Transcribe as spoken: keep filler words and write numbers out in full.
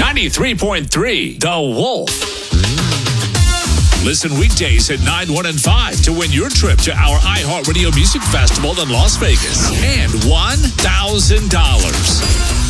ninety-three point three The Wolf. Listen weekdays at nine, one, and five to win your trip to our iHeartRadio Music Festival in Las Vegas and one thousand dollars.